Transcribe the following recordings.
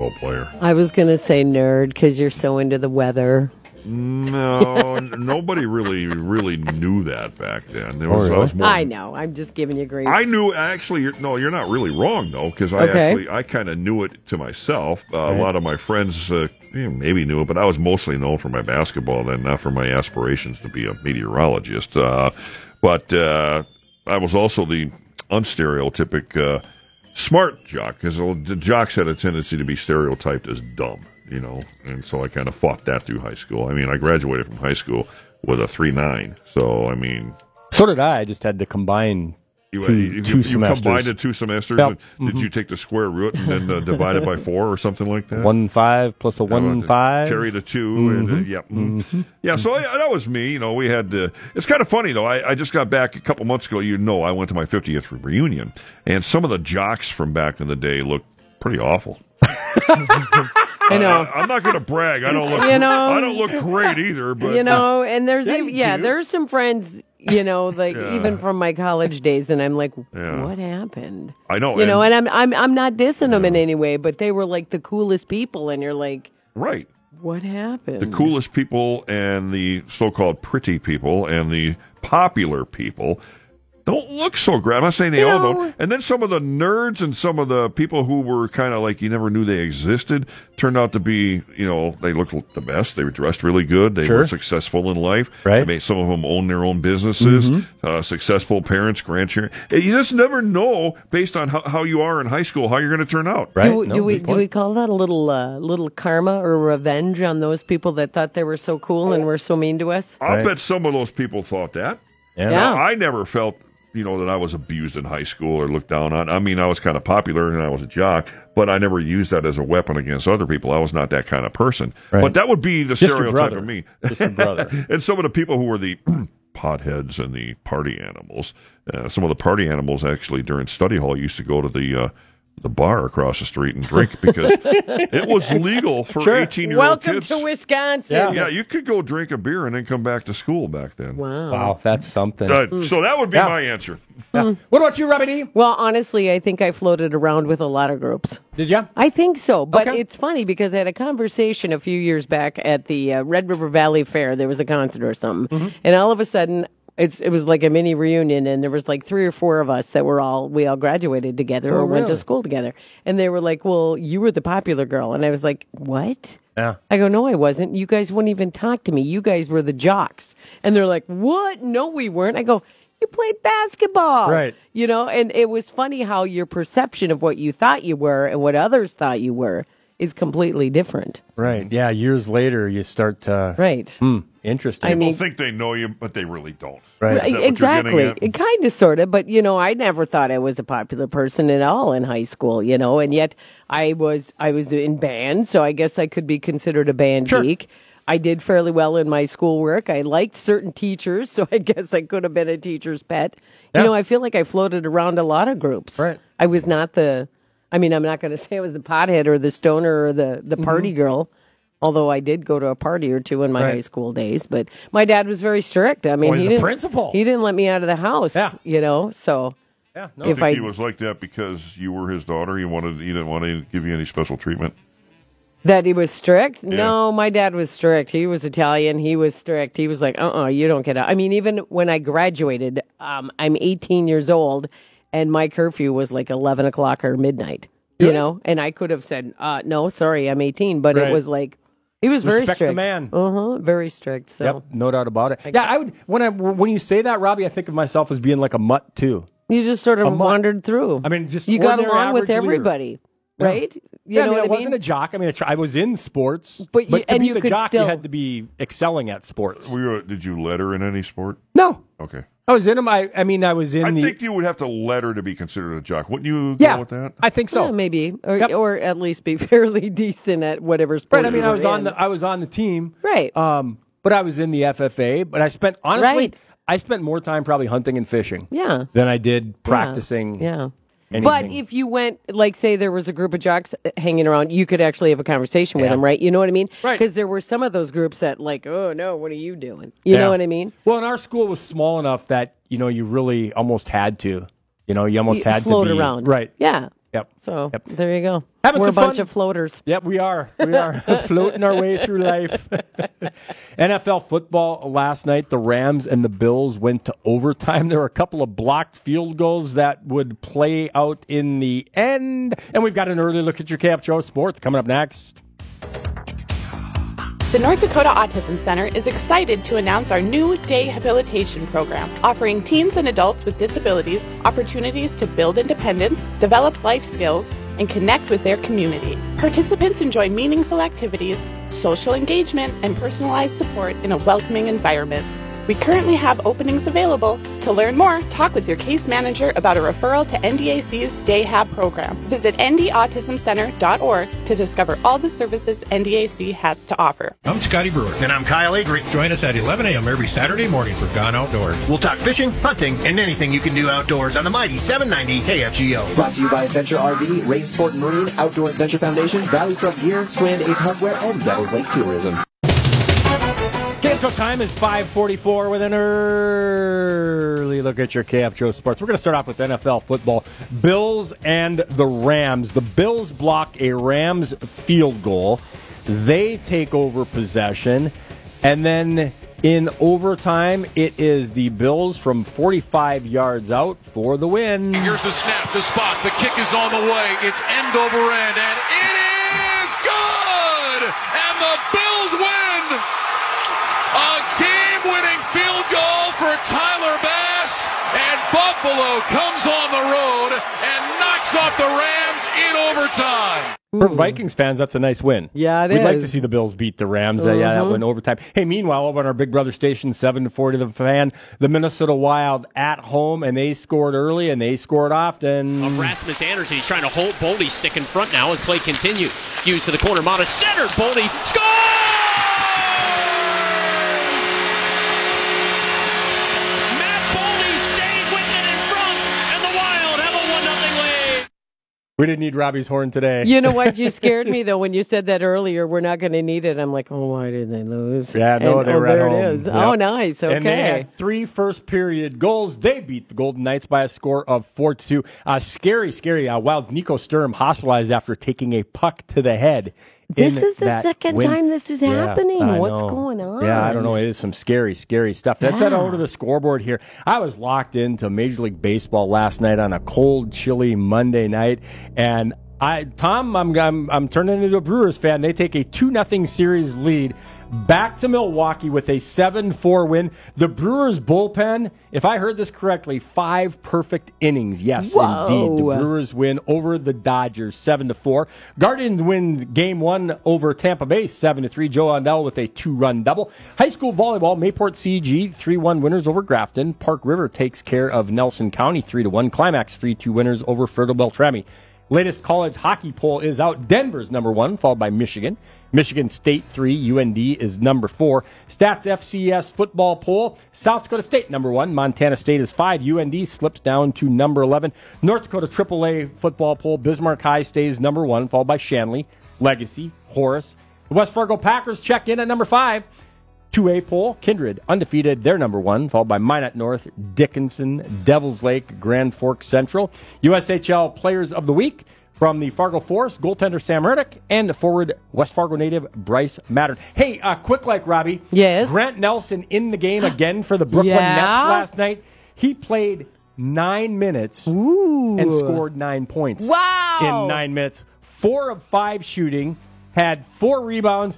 basketball player. I was going to say nerd because you're so into the weather. No, nobody really knew that back then. I was more, I know. I'm just giving you grief. I knew, actually, you're not really wrong, though, because I kind of knew it to myself. A lot of my friends maybe knew it, but I was mostly known for my basketball then, not for my aspirations to be a meteorologist. But I was also the unstereotypic smart jock, because the jocks had a tendency to be stereotyped as dumb. And so I kind of fought that through high school. I mean, I graduated from high school with a 3.9, so I mean... So did I. I just had to combine two semesters. You combined it 2 semesters? Yep. Did you take the square root and then divide it by 4 or something like that? 1.5 plus a 1.5. Carry the 2. Yeah, so that was me. We had... it's kind of funny, though. I just got back a couple months ago. I went to my 50th reunion, and some of the jocks from back in the day looked pretty awful. I know. I'm not going to brag. I don't look. I don't look great either. But and there's some friends, even from my college days, and I'm like, what happened? I know. And I'm not dissing them in any way, but they were like the coolest people, and you're like, right. What happened? The coolest people and the so-called pretty people and the popular people don't look so great. I'm not saying they all don't. And then some of the nerds and some of the people who were kind of like you never knew they existed turned out to be, they looked the best. They were dressed really good. They were successful in life. Right. Some of them own their own businesses, successful parents, grandchildren. You just never know based on how you are in high school how you're going to turn out. Right. Do we call that a little karma or revenge on those people that thought they were so cool and were so mean to us? I'll bet some of those people thought that. Yeah. Now, I never felt that I was abused in high school or looked down on. I mean, I was kind of popular and I was a jock, but I never used that as a weapon against other people. I was not that kind of person. Right. But that would be the stereotype of me. Just your brother. And some of the people who were the potheads and the party animals, some of the party animals actually during study hall used to go to the bar across the street and drink because it was legal for 18-year-old kids. Welcome to Wisconsin. Yeah, you could go drink a beer and then come back to school back then. Wow, that's something. So that would be my answer. Yeah. What about you, Robbie D? Well, honestly, I think I floated around with a lot of groups. Did you? I think so, but it's funny because I had a conversation a few years back at the Red River Valley Fair. There was a concert or something, and all of a sudden... It was like a mini reunion, and there was like 3 or 4 of us that we all graduated together or went to school together. And they were like, well, you were the popular girl. And I was like, what? Yeah. I go, no, I wasn't. You guys wouldn't even talk to me. You guys were the jocks. And they're like, what? No, we weren't. I go, you played basketball. Right. And it was funny how your perception of what you thought you were and what others thought you were is completely different. Right. Yeah. Years later, you start to. Right. Interesting. People think they know you, but they really don't. Right. Exactly. Kind of, sort of. But, I never thought I was a popular person at all in high school, and yet I was in band, so I guess I could be considered a band geek. I did fairly well in my schoolwork. I liked certain teachers, so I guess I could have been a teacher's pet. Yeah. I feel like I floated around a lot of groups. Right. I was not I'm not going to say I was the pothead or the stoner or the party girl, although I did go to a party or two in my high school days. But my dad was very strict. I mean, he's the principal. He didn't let me out of the house, so... Yeah, no. I think he was like that because you were his daughter. He didn't want to give you any special treatment. That he was strict? Yeah. No, my dad was strict. He was Italian. He was strict. He was like, you don't get out. I mean, even when I graduated, I'm 18 years old, and my curfew was like 11 o'clock or midnight, and I could have said, no, sorry, I'm 18, but it was like, he was very strict. Respect the man. Very strict. So. Yep, no doubt about it. I would. When you say that, Robbie, I think of myself as being like a mutt too. You just sort of wandered through. I mean, just you got along with everybody, right? Yeah. I wasn't a jock. I mean, I was in sports, but to be the jock, you had to be excelling at sports. Did you letter in any sport? No. Okay. I was in them. I think you would have to letter to be considered a jock. Wouldn't you go with that? I think so. Yeah, maybe, or at least be fairly decent at whatever sport. Right. I mean, I was on the team. Right. But I was in the FFA. But I spent I spent more time probably hunting and fishing. Yeah. Than I did practicing. Yeah. Anything. But if you went, like, say there was a group of jocks hanging around, you could actually have a conversation with them, right? You know what I mean? Right. Because there were some of those groups that, like, oh, no, what are you doing? You know what I mean? Well, and our school was small enough that, you really almost had to. You almost had to float be. around. Right. Yeah. Yep. So there you go. We're a bunch of floaters. Yep, we are. We are floating our way through life. NFL football last night, the Rams and the Bills went to overtime. There were a couple of blocked field goals that would play out in the end. And we've got an early look at your KFGO Sports coming up next. The North Dakota Autism Center is excited to announce our new day habilitation program, offering teens and adults with disabilities opportunities to build independence, develop life skills, and connect with their community. Participants enjoy meaningful activities, social engagement, and personalized support in a welcoming environment. We currently have openings available. To learn more, talk with your case manager about a referral to NDAC's Day Hab program. Visit ndautismcenter.org to discover all the services NDAC has to offer. I'm Scotty Brewer. And I'm Kyle Avery. Join us at 11 a.m. every Saturday morning for Gone Outdoors. We'll talk fishing, hunting, and anything you can do outdoors on the mighty 790 KFGO. Brought to you by Adventure RV, Ray Sport and Marine, Outdoor Adventure Foundation, Valley Truck Gear, Strand Ace Hardware, and Devils Lake Tourism. KFGO time is 5:44 with an early look at your KFGO Sports. We're going to start off with NFL football. Bills and the Rams. The Bills block a Rams field goal. They take over possession. And then in overtime, it is the Bills from 45 yards out for the win. Here's the snap, the spot. The kick is on the way. It's end over end, and it is good! And the Bills win! A game-winning field goal for Tyler Bass, and Buffalo comes on the road and knocks off the Rams in overtime. For Vikings fans, that's a nice win. Yeah, We'd like to see the Bills beat the Rams. Yeah, that went overtime. Hey, meanwhile, over on our Big Brother station, 7-40 The Fan, the Minnesota Wild at home, and they scored early, and they scored often. Rasmus Anderson, he's trying to hold Boldy, stick in front now as play continues. Hughes to the corner, Mata centered, Boldy, score! We didn't need Robbie's horn today. You know what? You scared me, though, when you said that earlier. We're not going to need it. I'm like, oh, why did they lose? Yeah, no, they were at home. There it is. Yep. Oh, nice. Okay. And they had 3 first-period goals. They beat the Golden Knights by a score of 4-2. Scary. Wild's Nico Sturm hospitalized after taking a puck to the head. This is the second time this is happening. What's going on? Yeah, I don't know. It is some scary stuff. Let's head over to the scoreboard here. I was locked into Major League Baseball last night on a cold, chilly Monday night, and I'm turning into a Brewers fan. They take a 2-0 series lead back to Milwaukee with a 7-4 win. The Brewers bullpen, if I heard this correctly, 5 perfect innings. Yes, Whoa. Indeed. The Brewers win over the Dodgers 7-4. Guardians win Game 1 over Tampa Bay 7-3. Joe Ondell with a 2-run double. High school volleyball, Mayport CG 3-1 winners over Grafton. Park River takes care of Nelson County 3-1. Climax 3-2 winners over Fertile Beltrami. Latest college hockey poll is out. Denver's number 1, followed by Michigan. Michigan State 3, UND is number 4. Stats FCS football poll, South Dakota State number 1, Montana State is 5, UND slips down to number 11. North Dakota AAA football poll, Bismarck High stays number 1, followed by Shanley, Legacy, Horace. The West Fargo Packers check in at number 5. 2A poll, Kindred undefeated, they're number 1, followed by Minot North, Dickinson, Devils Lake, Grand Forks Central. USHL Players of the Week from the Fargo Forest, goaltender Sam Erdick, and forward West Fargo native Bryce Mattern. Hey, quick like, Robbie. Yes? Grant Nelson in the game again for the Brooklyn Nets last night. He played 9 minutes and scored 9 points. Wow! In 9 minutes. 4 of 5 shooting, had 4 rebounds.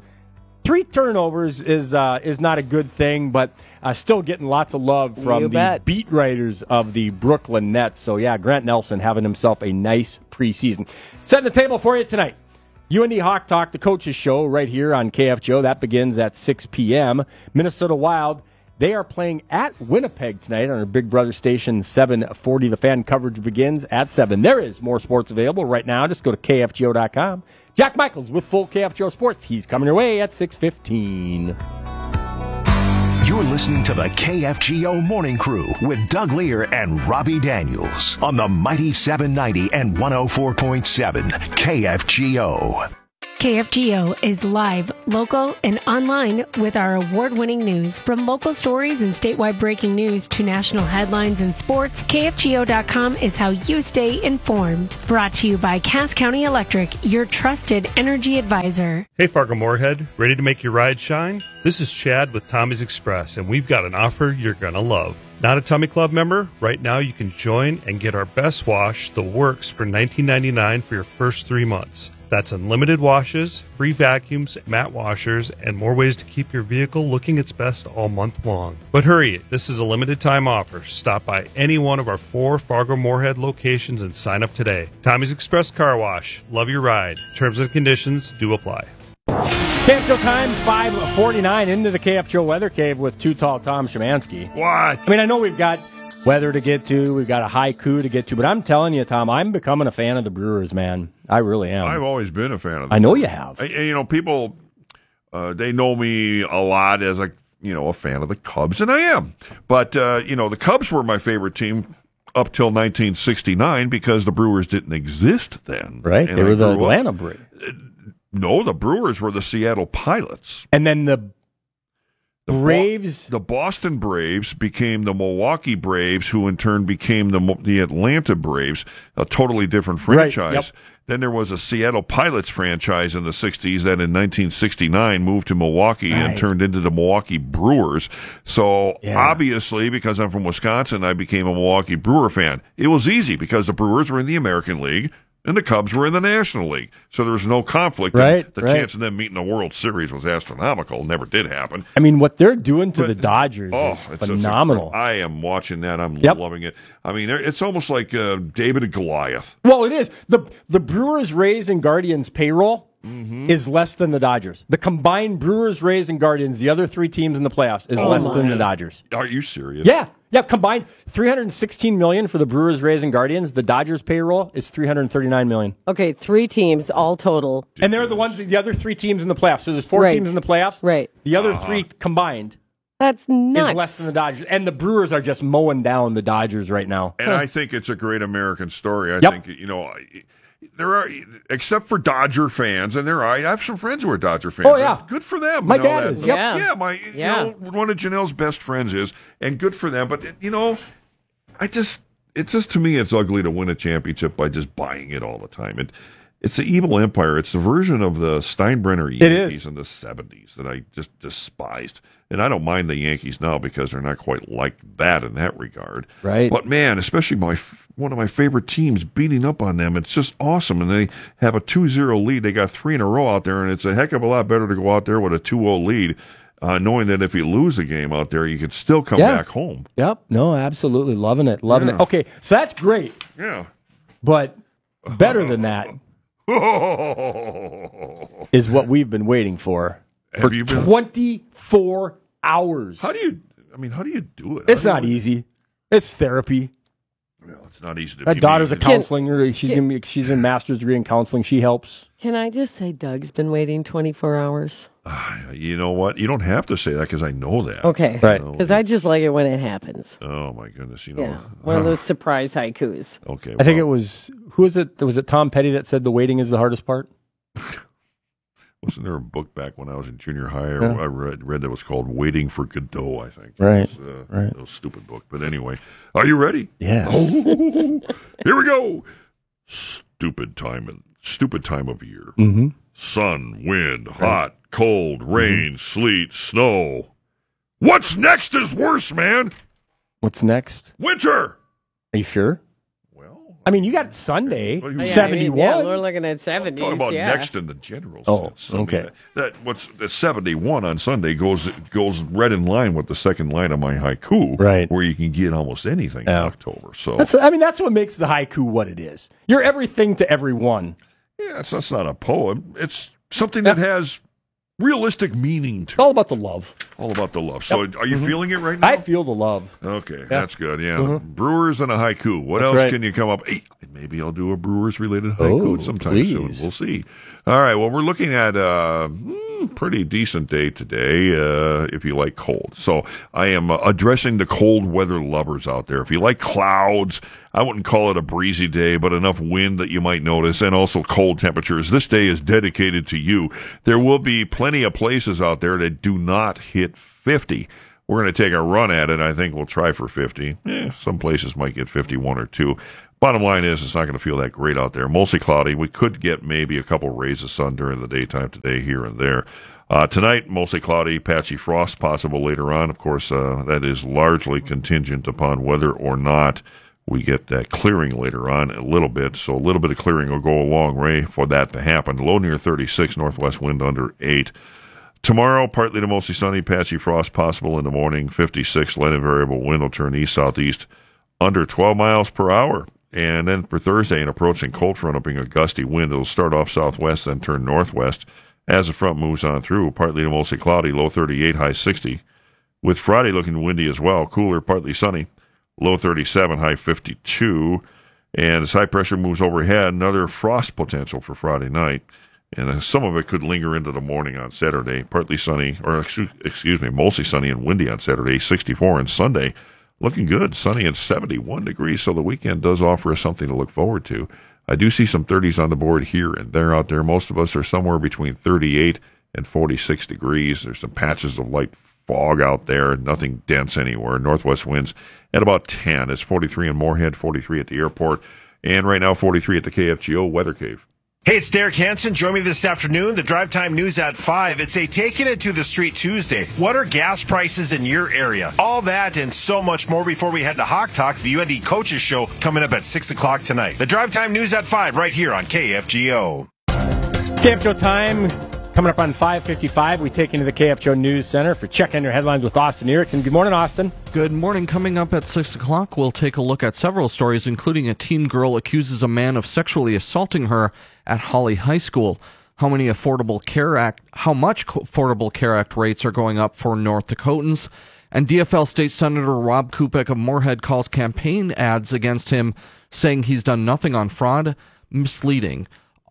3 turnovers is not a good thing, but still getting lots of love from the beat writers of the Brooklyn Nets. So, yeah, Grant Nelson having himself a nice preseason. Setting the table for you tonight. UND Hawk Talk, the coaches show right here on KFGO. That begins at 6 p.m. Minnesota Wild, they are playing at Winnipeg tonight on our Big Brother station, 740. The fan coverage begins at 7. There is more sports available right now. Just go to KFGO.com. Jack Michaels with full KFGO Sports. He's coming your way at 6:15. You're listening to the KFGO Morning Crew with Doug Lear and Robbie Daniels on the mighty 790 and 104.7 KFGO. KFGO is live local, and online with our award-winning news. From local stories and statewide breaking news to national headlines and sports, KFGO.com is how you stay informed. Brought to you by Cass County Electric, your trusted energy advisor. Hey, Fargo-Moorhead, ready to make your ride shine? This is Chad with Tommy's Express, and we've got an offer you're going to love. Not a Tummy Club member? Right now you can join and get our best wash, The Works, for $19.99 for your first 3 months. That's unlimited washes, free vacuums, matte washers, and more ways to keep your vehicle looking its best all month long. But hurry, this is a limited time offer. Stop by any one of our 4 Fargo-Moorhead locations and sign up today. Tommy's Express Car Wash. Love your ride. Terms and conditions do apply. KFGO Times 5:49 into the KFGO Weather Cave with Too Tall Tom Szymanski. What? I mean, I know we've got weather to get to, we've got a haiku to get to, but I'm telling you, Tom, I'm becoming a fan of the Brewers, man. I really am. I've always been a fan of them. I know you have. People, they know me a lot as a fan of the Cubs, and I am. But, the Cubs were my favorite team up till 1969 because the Brewers didn't exist then. Right, they were the Atlanta Braves. No, the Brewers were the Seattle Pilots. And then the Braves? The Boston Braves became the Milwaukee Braves, who in turn became the Atlanta Braves, a totally different franchise. Right, yep. Then there was a Seattle Pilots franchise in the 60s that in 1969 moved to Milwaukee and turned into the Milwaukee Brewers. So obviously, because I'm from Wisconsin, I became a Milwaukee Brewer fan. It was easy because the Brewers were in the American League and the Cubs were in the National League. So there was no conflict. Right, the chance of them meeting the World Series was astronomical. Never did happen. I mean, what they're doing to the Dodgers is phenomenal. I am watching that. I'm loving it. I mean, it's almost like David and Goliath. Well, it is. The Brewers, Rays, and Guardians payroll is less than the Dodgers. The combined Brewers, Rays, and Guardians, the other 3 teams in the playoffs, is less than the Dodgers. Are you serious? Yeah, combined $316 million for the Brewers, Rays, and Guardians. The Dodgers payroll is $339 million. Okay, 3 teams all total. And they're the other 3 teams in the playoffs. So there's 4 teams in the playoffs. Right. The other 3 combined. That's nuts. Is less than the Dodgers. And the Brewers are just mowing down the Dodgers right now. And I think it's a great American story. I think, there are, except for Dodger fans, and I have some friends who are Dodger fans. Oh, yeah. Good for them. My dad is. Yep. Yeah, one of Janelle's best friends is, and good for them. But, it's just, to me, it's ugly to win a championship by just buying it all the time. It's the evil empire. It's the version of the Steinbrenner Yankees in the 70s that I just despised. And I don't mind the Yankees now because they're not quite like that in that regard. Right. But, man, especially one of my favorite teams beating up on them, it's just awesome. And they have a 2-0 lead. They got 3 in a row out there, and it's a heck of a lot better to go out there with a 2-0 lead, knowing that if you lose a game out there, you could still come back home. Yep. No, absolutely. Loving it. Okay, so that's great. Yeah. But better than that is what we've been waiting for. Have you been 24 hours? How do you do it? It's not easy. It's therapy. Well, it's not easy to My daughter's a counseling. She's in master's degree in counseling. She helps. Can I just say Doug's been waiting 24 hours? You know what? You don't have to say that because I know that. Okay. Right. Because I just like it when it happens. Oh, my goodness. One of those surprise haikus. Okay. I think it was, who was it? Was it Tom Petty that said the waiting is the hardest part? Wasn't there a book back when I was in junior high I read that was called Waiting for Godot, I think. Right. It was, right. A stupid book. But anyway, are you ready? Yes. Oh, here we go. Stupid time of year. Mm-hmm. Sun, wind, hot, cold, rain, sleet, snow. What's next is worse, man. What's next? Winter. Are you sure? Well, I mean, you got Sunday, 71. Yeah, we're looking at 70s. I'm talking about next in the general sense. Okay. The 71 on Sunday goes right in line with the second line of my haiku, right? Where you can get almost anything in October. So that's what makes the haiku what it is. You're everything to everyone. Yeah, that's not a poem. It's something that has realistic meaning to it. All about the love. All about the love. So are you feeling it right now? I feel the love. Okay, that's good. Yeah. Brewers and a haiku. What else can you come up? Hey, maybe I'll do a Brewers-related haiku sometime soon. We'll see. All right, well, we're looking at pretty decent day today if you like cold. So I am addressing the cold weather lovers out there. If you like clouds, I wouldn't call it a breezy day, but enough wind that you might notice, and also cold temperatures. This day is dedicated to you. There will be plenty of places out there that do not hit 50. We're going to take a run at it. I think we'll try for 50. Some places might get 51 or 2. Bottom line is it's not going to feel that great out there. Mostly cloudy. We could get maybe a couple rays of sun during the daytime today here and there. Tonight, mostly cloudy, patchy frost possible later on. Of course, that is largely contingent upon whether or not we get that clearing later on a little bit. So a little bit of clearing will go a long way for that to happen. Low near 36, northwest wind under 8. Tomorrow, partly to mostly sunny, patchy frost possible in the morning. 56, light and variable wind will turn east-southeast under 12 miles per hour. And then for Thursday, an approaching cold front will bring a gusty wind. It'll start off southwest, then turn northwest as the front moves on through. Partly to mostly cloudy, low 38, high 60. With Friday looking windy as well, cooler, partly sunny, low 37, high 52. And as high pressure moves overhead, another frost potential for Friday night. And some of it could linger into the morning on Saturday. Partly sunny, or mostly sunny and windy on Saturday, 64. And Sunday, looking good, sunny and 71 degrees. So the weekend does offer us something to look forward to. I do see some 30s on the board here and there out there. Most of us are somewhere between 38 and 46 degrees. There's some patches of light fog out there, nothing dense anywhere. Northwest winds at about 10. It's 43 in Moorhead, 43 at the airport, and right now 43 at the KFGO Weather Cave. Hey, it's Derek Hansen. Join me this afternoon. The Drive Time News at 5. It's a Taking It to the Street Tuesday. What are gas prices in your area? All that and so much more before we head to Hawk Talk, the UND Coaches Show, coming up at 6 o'clock tonight. The Drive Time News at 5 right here on KFGO. KFGO time coming up on 5:55. We take into the KFGO News Center for Check Under Headlines with Austin Erickson. Good morning, Austin. Good morning. Coming up at 6 o'clock, we'll take a look at several stories, including a teen girl accuses a man of sexually assaulting her at Holly High School. How much Affordable Care Act rates are going up for North Dakotans. And DFL State Senator Rob Kupek of Moorhead calls campaign ads against him, saying he's done nothing on fraud, misleading.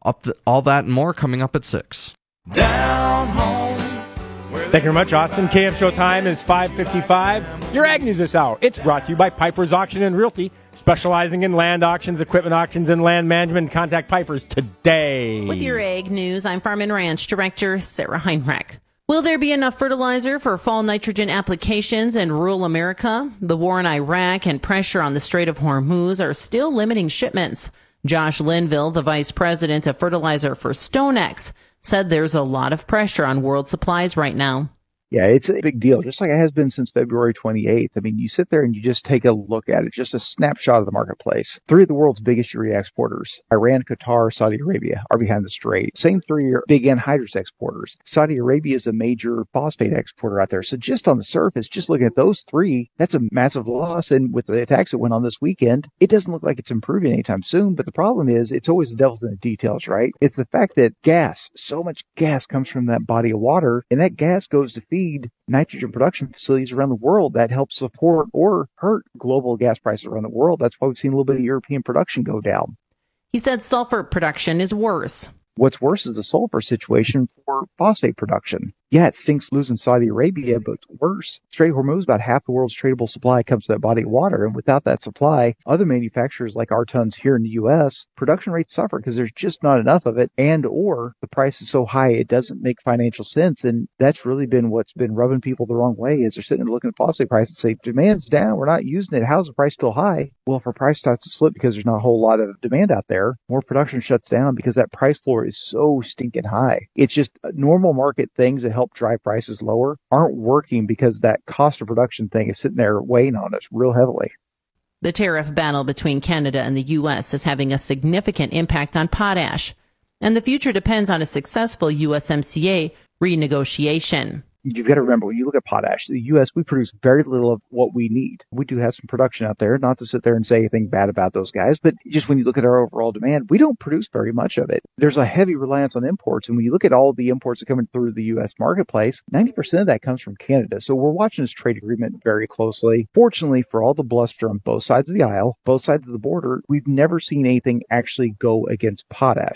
All that and more coming up at 6. Down home. Thank you very much, Austin. KFGO time is 5:55. Your Ag News this hour. It's brought to you by Piper's Auction and Realty, specializing in land auctions, equipment auctions, and land management. Contact Piper's today. With your Ag News, I'm Farm and Ranch Director Sarah Heinrich. Will there be enough fertilizer for fall nitrogen applications in rural America? The war in Iraq and pressure on the Strait of Hormuz are still limiting shipments. Josh Linville, the vice president of fertilizer for StoneX, said there's a lot of pressure on world supplies right now. Yeah, it's a big deal, just like it has been since February 28th. I mean, you sit there and you just take a look at it, just a snapshot of the marketplace. 3 of the world's biggest urea exporters, Iran, Qatar, Saudi Arabia, are behind the strait. Same 3 are big anhydrous exporters. Saudi Arabia is a major phosphate exporter out there. So just on the surface, just looking at those 3, that's a massive loss. And with the attacks that went on this weekend, it doesn't look like it's improving anytime soon. But the problem is, it's always the devil's in the details, right? It's the fact that so much gas comes from that body of water, and that gas goes to feed nitrogen production facilities around the world that help support or hurt global gas prices around the world. That's why we've seen a little bit of European production go down. He said sulfur production is worse. What's worse is the sulfur situation for phosphate production. Yeah, it stinks losing Saudi Arabia, but worse, Strait of Hormuz, about half the world's tradable supply comes to that body of water. And without that supply, other manufacturers like our tons here in the U.S., production rates suffer because there's just not enough of it, and or the price is so high it doesn't make financial sense. And that's really been what's been rubbing people the wrong way, is they're sitting there looking at phosphate prices and say, demand's down, we're not using it. How's the price still high? Well, if our price starts to slip because there's not a whole lot of demand out there, more production shuts down because that price floor is so stinking high. It's just normal market things that help drive prices lower aren't working because that cost of production thing is sitting there weighing on us real heavily. The tariff battle between Canada and the U.S. is having a significant impact on potash, and the future depends on a successful USMCA renegotiation. You've got to remember, when you look at potash, the U.S., we produce very little of what we need. We do have some production out there, not to sit there and say anything bad about those guys, but just when you look at our overall demand, we don't produce very much of it. There's a heavy reliance on imports, and when you look at all the imports that come in through the U.S. marketplace, 90% of that comes from Canada. So we're watching this trade agreement very closely. Fortunately, for all the bluster on both sides of the aisle, both sides of the border, we've never seen anything actually go against potash.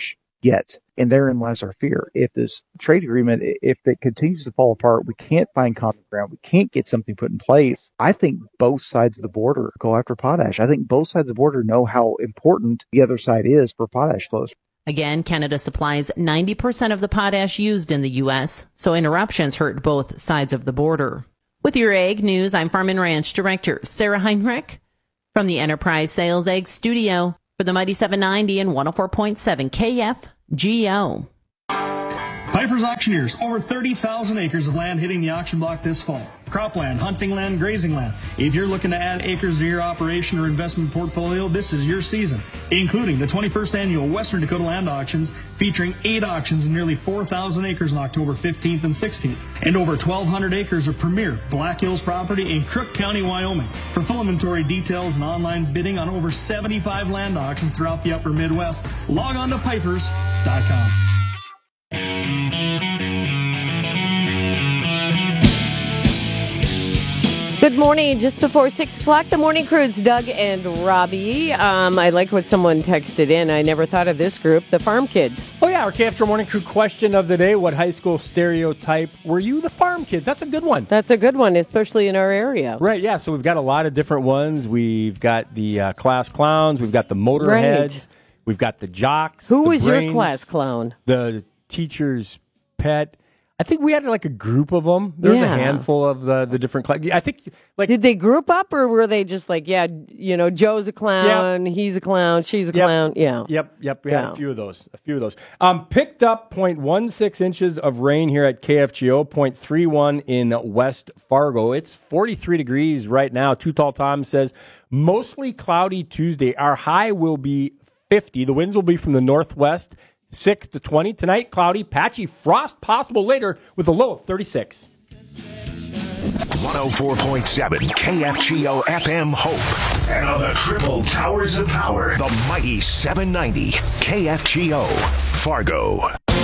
yet. And therein lies our fear. If this trade agreement, if it continues to fall apart, we can't find common ground, we can't get something put in place, I think both sides of the border go after potash. I think both sides of the border know how important the other side is for potash flows. Again, Canada supplies 90% of the potash used in the U.S., so interruptions hurt both sides of the border. With your Ag News, I'm Farm and Ranch Director Sarah Heinrich from the Enterprise Sales Ag Studio for the Mighty 790 and 104.7 KFGO. Piper's Auctioneers, over 30,000 acres of land hitting the auction block this fall. Cropland, hunting land, grazing land. If you're looking to add acres to your operation or investment portfolio, this is your season, including the 21st Annual Western Dakota Land Auctions, featuring 8 auctions and nearly 4,000 acres on October 15th and 16th, and over 1,200 acres of premier Black Hills property in Crook County, Wyoming. For full inventory details and online bidding on over 75 land auctions throughout the upper Midwest, log on to pipers.com. Good morning. Just before 6 o'clock, the morning crew, it's Doug and Robbie. I like what someone texted in. I never thought of this group, the Farm Kids. Oh, yeah, our KFGO Morning Crew question of the day. What high school stereotype were you the Farm Kids? That's a good one. That's a good one, especially in our area. Right, yeah, so we've got a lot of different ones. We've got the class clowns. We've got the motorheads. Right. We've got the jocks. Who was brains, your class clown? The teacher's pet. I think we had like a group of them. There was a handful of the different clowns. I think did they group up or were they just like, Joe's a clown, he's a clown, she's a clown. Yeah. Yep. We had a few of those. Picked up 0.16 inches of rain here at KFGO, 0.31 in West Fargo. It's 43 degrees right now. Too Tall Tom says mostly cloudy Tuesday. Our high will be 50. The winds will be from the northwest. 6 to 20. Tonight, cloudy, patchy frost possible later with a low of 36. 104.7 KFGO FM Hope. And on the triple towers of power, the mighty 790 KFGO Fargo.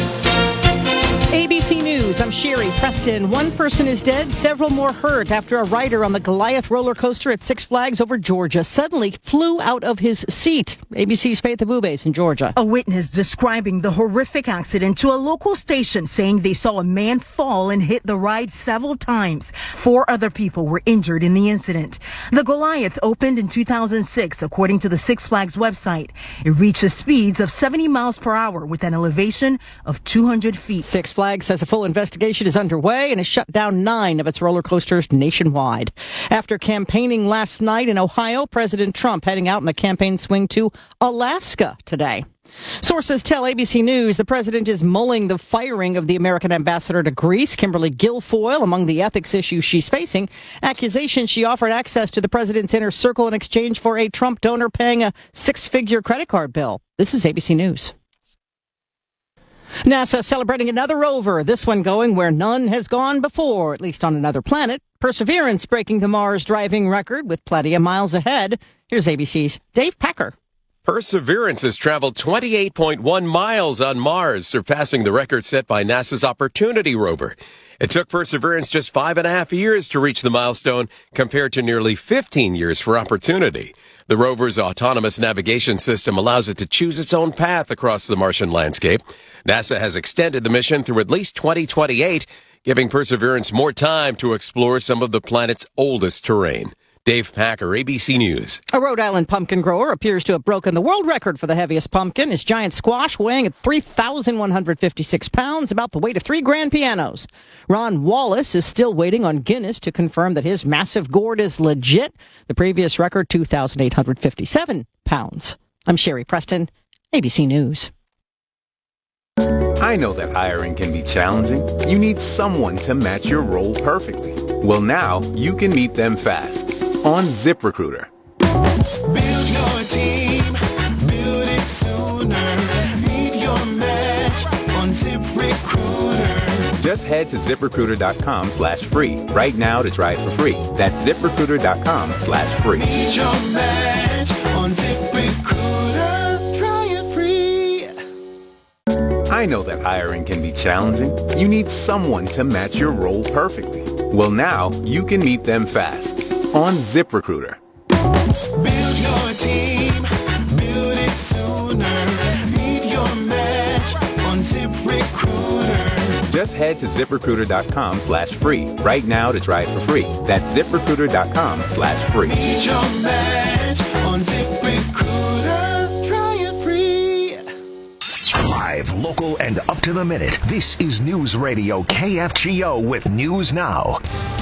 ABC News, I'm Sherry Preston. One person is dead, several more hurt after a rider on the Goliath roller coaster at Six Flags over Georgia suddenly flew out of his seat. ABC's Faith Abubes in Georgia. A witness describing the horrific accident to a local station, saying they saw a man fall and hit the ride several times. 4 other people were injured in the incident. The Goliath opened in 2006, according to the Six Flags website. It reaches speeds of 70 miles per hour with an elevation of 200 feet. Six Flags says a full investigation is underway and has shut down 9 of its roller coasters nationwide. After campaigning last night in Ohio, President Trump heading out on a campaign swing to Alaska today. Sources tell ABC News the president is mulling the firing of the American ambassador to Greece, Kimberly Guilfoyle, among the ethics issues she's facing. Accusations she offered access to the president's inner circle in exchange for a Trump donor paying a 6-figure credit card bill. This is ABC News. NASA celebrating another rover, this one going where none has gone before, at least on another planet. Perseverance breaking the Mars driving record with plenty of miles ahead. Here's ABC's Dave Packer. Perseverance has traveled 28.1 miles on Mars, surpassing the record set by NASA's Opportunity rover. It took Perseverance just 5.5 years to reach the milestone, compared to nearly 15 years for Opportunity. The rover's autonomous navigation system allows it to choose its own path across the Martian landscape. NASA has extended the mission through at least 2028, giving Perseverance more time to explore some of the planet's oldest terrain. Dave Packer, ABC News. A Rhode Island pumpkin grower appears to have broken the world record for the heaviest pumpkin. His giant squash weighing at 3,156 pounds, about the weight of 3 grand pianos. Ron Wallace is still waiting on Guinness to confirm that his massive gourd is legit. The previous record, 2,857 pounds. I'm Sherry Preston, ABC News. I know that hiring can be challenging. You need someone to match your role perfectly. Well, now you can meet them fast on ZipRecruiter. Build your team, build it sooner. Meet your match on ZipRecruiter. Just head to ZipRecruiter.com/free right now to try it for free. That's ZipRecruiter.com/free. Meet your match on ZipRecruiter. Try it free. I know that hiring can be challenging. You need someone to match your role perfectly. Well, now you can meet them fast on ZipRecruiter. Build your team, build it sooner. Meet your match Just head to ZipRecruiter.com/free right now to try it for free. That's ZipRecruiter.com/free. Need your match on ZipRecruiter. Try it free. Live, local, and up to the minute. This is News Radio KFGO with News Now.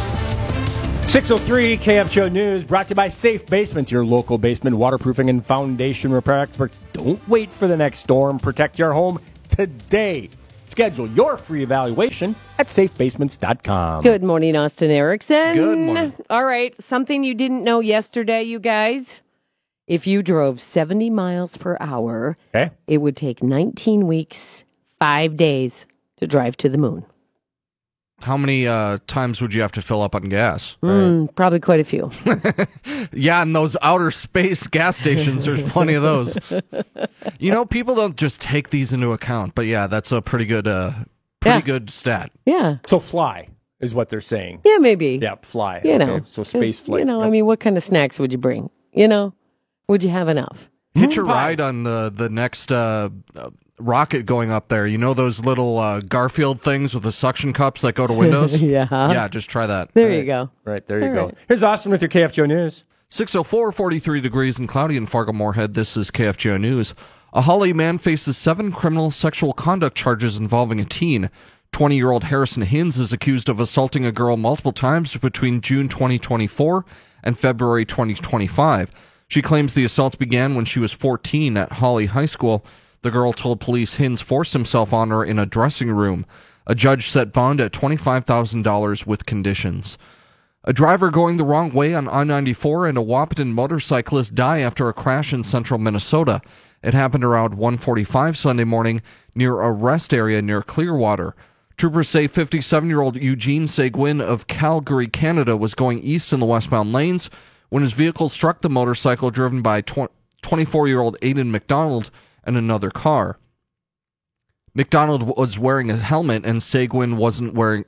6:03 KFGO News brought to you by Safe Basements, your local basement waterproofing and foundation repair experts. Don't wait for the next storm. Protect your home today. Schedule your free evaluation at safebasements.com. Good morning, Austin Erickson. Good morning. All right, something you didn't know yesterday, you guys. If you drove 70 miles per hour, it would take 19 weeks, 5 days to drive to the moon. How many times would you have to fill up on gas? Probably quite a few. Yeah, and those outer space gas stations, there's plenty of those. You know, people don't just take these into account, but yeah, that's a pretty good good stat. Yeah. So fly is what they're saying. Yeah, maybe. Yeah, fly. You know. So space flight. You know, I mean, what kind of snacks would you bring? You know, would you have enough? Hitch a ride on the next rocket going up there. You know those little Garfield things with the suction cups that go to windows? Yeah, just try that. There you go. Right, there you go. Here's Austin with your KFGO News. 6:04, 43 degrees and cloudy in Fargo-Moorhead. This is KFGO News. A Holly man faces 7 criminal sexual conduct charges involving a teen. 20-year-old Harrison Hins is accused of assaulting a girl multiple times between June 2024 and February 2025. She claims the assaults began when she was 14 at Holly High School. The girl told police Hins forced himself on her in a dressing room. A judge set bond at $25,000 with conditions. A driver going the wrong way on I-94 and a Wahpeton motorcyclist die after a crash in central Minnesota. It happened around 1:45 Sunday morning near a rest area near Clearwater. Troopers say 57-year-old Eugene Seguin of Calgary, Canada, was going east in the westbound lanes when his vehicle struck the motorcycle driven by 24-year-old Aidan McDonald and another car. McDonald was wearing a helmet and Seguin wasn't wearing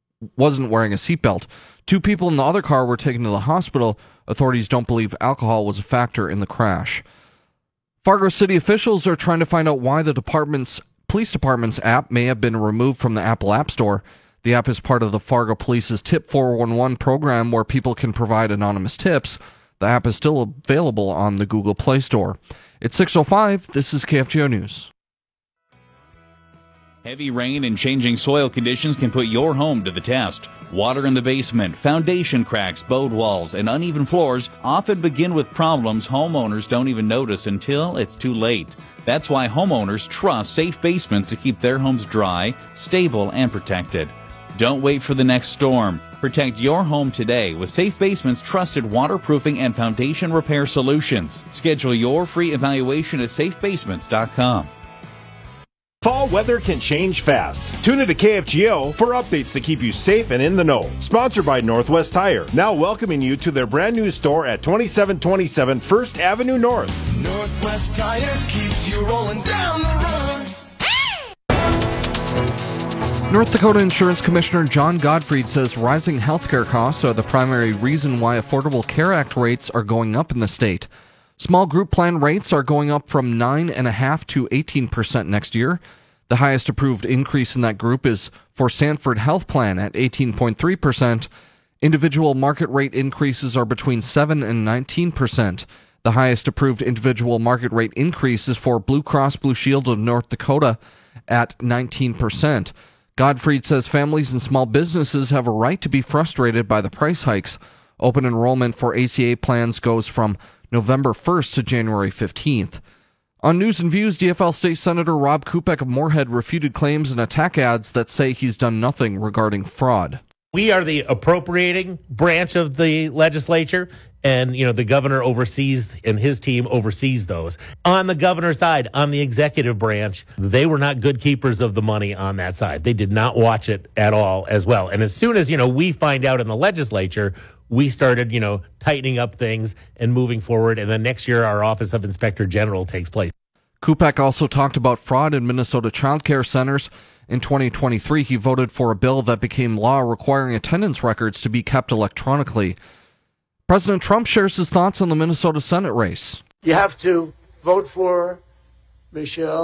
a seatbelt. 2 people in the other car were taken to the hospital. Authorities don't believe alcohol was a factor in the crash. Fargo City officials are trying to find out why the police department's app may have been removed from the Apple App Store. The app is part of the Fargo Police's Tip 411 program where people can provide anonymous tips. The app is still available on the Google Play Store. It's 6:05. This is KFGO News. Heavy rain and changing soil conditions can put your home to the test. Water in the basement, foundation cracks, bowed walls, and uneven floors often begin with problems homeowners don't even notice until it's too late. That's why homeowners trust Safe Basements to keep their homes dry, stable, and protected. Don't wait for the next storm. Protect your home today with Safe Basements' trusted waterproofing and foundation repair solutions. Schedule your free evaluation at safebasements.com. Fall weather can change fast. Tune into KFGO for updates that keep you safe and in the know. Sponsored by Northwest Tire, now welcoming you to their brand new store at 2727 First Avenue North. Northwest Tire keeps you rolling down the road. North Dakota Insurance Commissioner John Gottfried says rising healthcare costs are the primary reason why Affordable Care Act rates are going up in the state. Small group plan rates are going up from 9.5% to 18% next year. The highest approved increase in that group is for Sanford Health Plan at 18.3%. Individual market rate increases are between 7 and 19%. The highest approved individual market rate increase is for Blue Cross Blue Shield of North Dakota at 19%. Gottfried says families and small businesses have a right to be frustrated by the price hikes. Open enrollment for ACA plans goes from November 1st to January 15th. On News and Views, DFL State Senator Rob Kupek of Moorhead refuted claims and attack ads that say he's done nothing regarding fraud. We are the appropriating branch of the legislature, and, the governor oversees and his team oversees those. On the governor's side, on the executive branch, they were not good keepers of the money on that side. They did not watch it at all as well. And as soon as, we find out in the legislature, we started, tightening up things and moving forward. And then next year, our Office of Inspector General takes place. Kupek also talked about fraud in Minnesota child care centers. In 2023, he voted for a bill that became law requiring attendance records to be kept electronically. President Trump shares his thoughts on the Minnesota Senate race. You have to vote for Michelle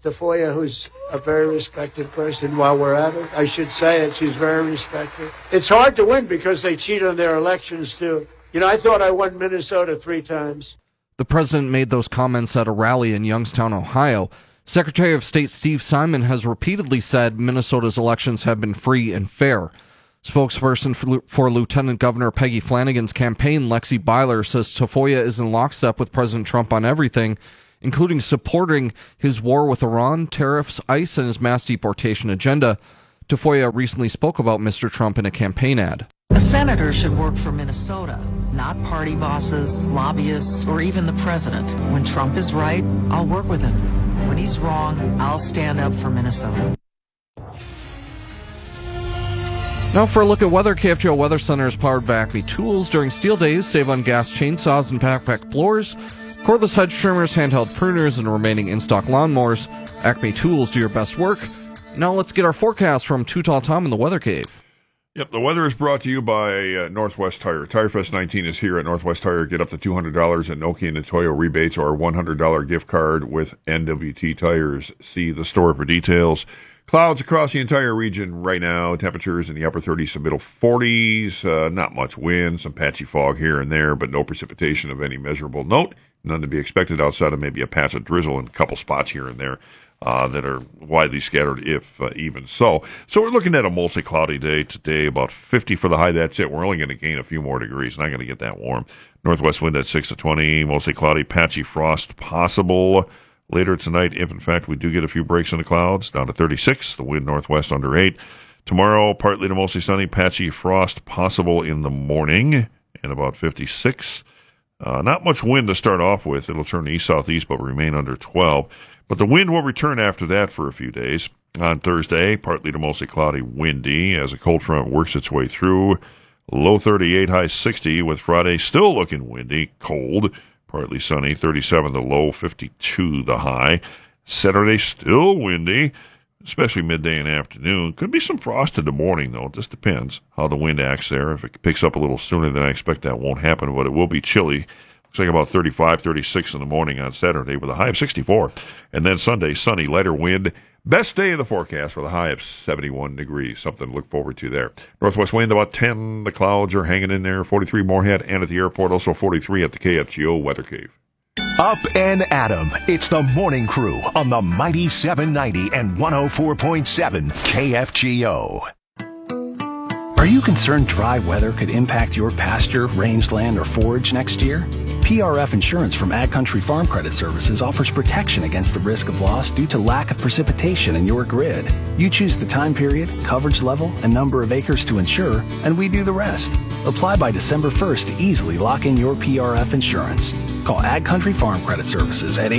Tafoya, who's a very respected person, while we're at it. I should say it. She's very respected. It's hard to win because they cheat on their elections, too. I thought I won Minnesota 3 times. The president made those comments at a rally in Youngstown, Ohio. Secretary of State Steve Simon has repeatedly said Minnesota's elections have been free and fair. Spokesperson for Lieutenant Governor Peggy Flanagan's campaign, Lexi Byler, says Tafoya is in lockstep with President Trump on everything, including supporting his war with Iran, tariffs, ICE, and his mass deportation agenda. Tafoya recently spoke about Mr. Trump in a campaign ad. A senator should work for Minnesota, not party bosses, lobbyists, or even the president. When Trump is right, I'll work with him. When he's wrong, I'll stand up for Minnesota. Now for a look at weather. KFGO Weather Center is powered by Acme Tools. During steel days, save on gas chainsaws and backpack blowers, cordless hedge trimmers, handheld pruners, and remaining in-stock lawnmowers. Acme Tools, do your best work. Now let's get our forecast from Too Tall Tom in the Weather Cave. Yep, the weather is brought to you by Northwest Tire. TireFest 19 is here at Northwest Tire. Get up to $200 in Nokia and Natoyo rebates or a $100 gift card with NWT Tires. See the store for details. Clouds across the entire region right now. Temperatures in the upper 30s to middle 40s. Not much wind, some patchy fog here and there, but no precipitation of any measurable note. None to be expected outside of maybe a patch of drizzle in a couple spots here and there that are widely scattered, if even so. So we're looking at a mostly cloudy day today, about 50 for the high. That's it. We're only going to gain a few more degrees. Not going to get that warm. Northwest wind at 6 to 20. Mostly cloudy, patchy frost possible later tonight, if in fact we do get a few breaks in the clouds, down to 36. The wind northwest under 8. Tomorrow, partly to mostly sunny, patchy frost possible in the morning, and about 56. Not much wind to start off with. It'll turn east-southeast, but remain under 12. But the wind will return after that for a few days. On Thursday, partly to mostly cloudy, windy, as a cold front works its way through. Low 38, high 60, with Friday still looking windy, cold, partly sunny, 37 the low, 52 the high. Saturday still windy, especially midday and afternoon. Could be some frost in the morning, though. It just depends how the wind acts there. If it picks up a little sooner than I expect, that won't happen, but it will be chilly. Looks like about 35, 36 in the morning on Saturday with a high of 64. And then Sunday, sunny, lighter wind. Best day of the forecast with a high of 71 degrees. Something to look forward to there. Northwest wind about 10. The clouds are hanging in there. 43 Moorhead and at the airport. Also 43 at the KFGO Weather Cave. Up and Adam. It's the Morning Crew on the Mighty 790 and 104.7 KFGO. Are you concerned dry weather could impact your pasture, rangeland, or forage next year? PRF Insurance from Ag Country Farm Credit Services offers protection against the risk of loss due to lack of precipitation in your grid. You choose the time period, coverage level, and number of acres to insure, and we do the rest. Apply by December 1st to easily lock in your PRF insurance. Call Ag Country Farm Credit Services at